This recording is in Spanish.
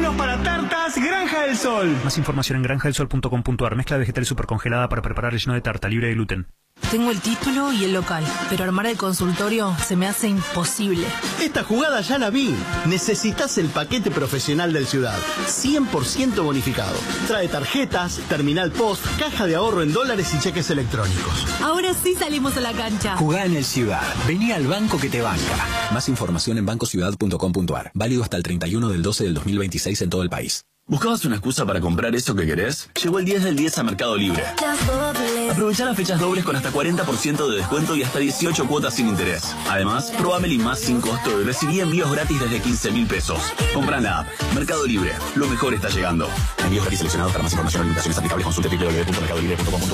ingredientes para tartas Granja del Sol. Más información en granjadelsol.com.ar. Mezcla vegetal supercongelada para preparar relleno de tarta libre de gluten. Tengo el título y el local, pero armar el consultorio se me hace imposible. Esta jugada ya la vi. Necesitas el paquete profesional del Ciudad, 100% bonificado. Trae tarjetas, terminal post, caja de ahorro en dólares y cheques electrónicos. Ahora sí salimos a la cancha. Jugá en el Ciudad. Vení al banco que te banca. Más información en bancociudad.com.ar. Válido hasta el 31 del 12 del 2026 en todo el país. ¿Buscabas una excusa para comprar eso que querés? Llegó el 10 del 10 a Mercado Libre. Aprovecha las fechas dobles con hasta 40% de descuento y hasta 18 cuotas sin interés. Además, probá Meli Más sin costo y recibí envíos gratis desde 15.000 pesos. Compra en la app. Mercado Libre. Lo mejor está llegando. Envíos gratis seleccionados. Para más información o limitaciones aplicables consulte www.mercadolibre.com.ar.